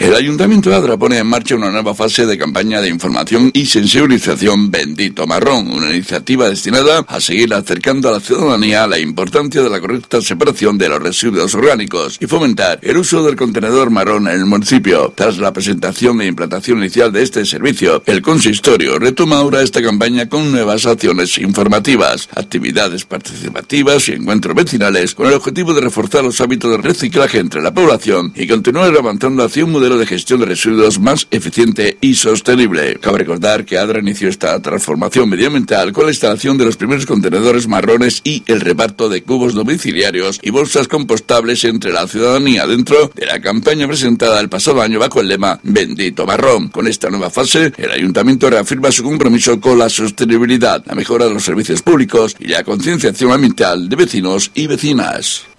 El Ayuntamiento de Adra pone en marcha una nueva fase de campaña de información y sensibilización Bendito Marrón, una iniciativa destinada a seguir acercando a la ciudadanía la importancia de la correcta separación de los residuos orgánicos y fomentar el uso del contenedor marrón en el municipio. Tras la presentación e implantación inicial de este servicio, el consistorio retoma ahora esta campaña con nuevas acciones informativas, actividades participativas y encuentros vecinales con el objetivo de reforzar los hábitos de reciclaje entre la población y continuar avanzando hacia un modelo de gestión de residuos más eficiente y sostenible. Cabe recordar que Adra inició esta transformación medioambiental con la instalación de los primeros contenedores marrones y el reparto de cubos domiciliarios y bolsas compostables entre la ciudadanía dentro de la campaña presentada el pasado año bajo el lema Bendito Marrón. Con esta nueva fase, el Ayuntamiento reafirma su compromiso con la sostenibilidad, la mejora de los servicios públicos y la concienciación ambiental de vecinos y vecinas.